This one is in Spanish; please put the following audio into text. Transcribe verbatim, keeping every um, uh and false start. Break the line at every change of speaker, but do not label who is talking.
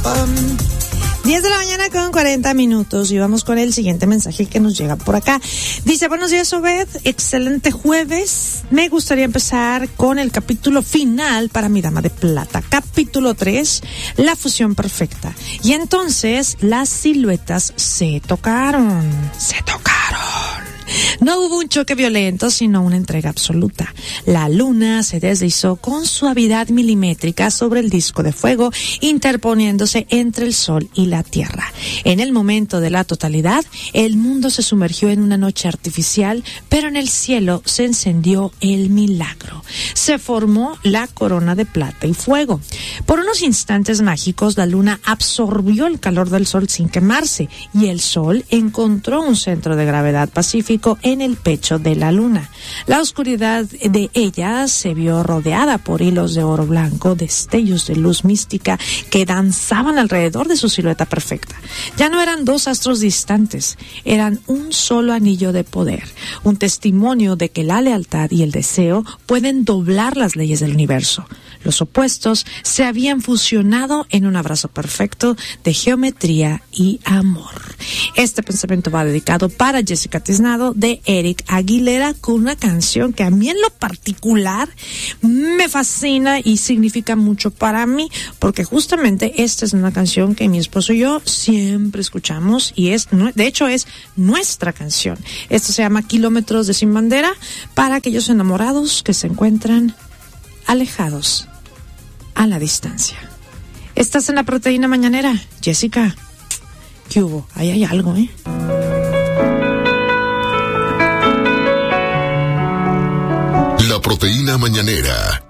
diez de la mañana con cuarenta minutos y vamos con el siguiente mensaje que nos llega por acá. Dice, buenos días, Obed, excelente jueves. Me gustaría empezar con el capítulo final para mi dama de plata. Capítulo tres, la fusión perfecta. Y entonces las siluetas se tocaron, se tocaron. No hubo un choque violento, sino una entrega absoluta. La luna se deslizó con suavidad milimétrica sobre el disco de fuego, interponiéndose entre el sol y la tierra. En el momento de la totalidad, el mundo se sumergió en una noche artificial, pero en el cielo se encendió el milagro. Se formó la corona de plata y fuego. Por unos instantes mágicos, la luna absorbió el calor del sol sin quemarse, y el sol encontró un centro de gravedad pacífico en el pecho de la luna. La oscuridad de ella se vio rodeada por hilos de oro blanco, destellos de luz mística que danzaban alrededor de su silueta perfecta. Ya no eran dos astros distantes, eran un solo anillo de poder, un testimonio de que la lealtad y el deseo pueden doblar las leyes del universo. Los opuestos se habían fusionado en un abrazo perfecto de geometría y amor. Este pensamiento va dedicado para Jessica Tiznado de Eric Aguilera, con una canción que a mí en lo particular me fascina y significa mucho para mí, porque justamente esta es una canción que mi esposo y yo siempre escuchamos y es, de hecho es nuestra canción. Esto se llama Kilómetros de Sin Bandera, para aquellos enamorados que se encuentran alejados a la distancia. ¿Estás en la proteína mañanera, Jessica? ¿Qué hubo? Ahí hay algo, ¿eh?
La proteína mañanera